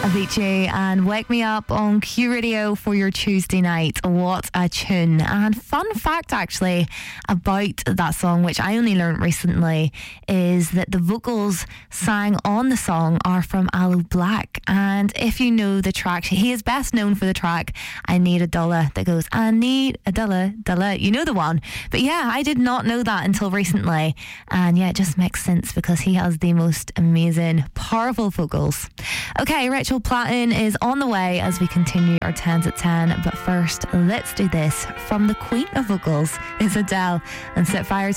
Avicii and Wake Me Up on Q Radio for your Tuesday night. What a tune. And fun fact actually about that song, which I only learned recently, is that the vocals sang on the song are from Aloe Blacc. And if you know the track, he is best known for the track I Need a Dollar that goes, I need a dollar, dollar. You know the one. But yeah, I did not know that until recently. And yeah, it just makes sense because he has the most amazing, powerful vocals. Okay, Rachel Platten is on the way as we continue our 10s at 10. But first, let's do this from the Queen of Vocals. It's Adele and Set Fire